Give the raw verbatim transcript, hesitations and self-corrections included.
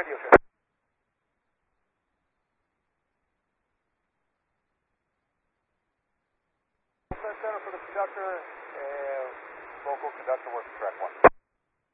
radio check. Center for the conductor, and local conductor works track one.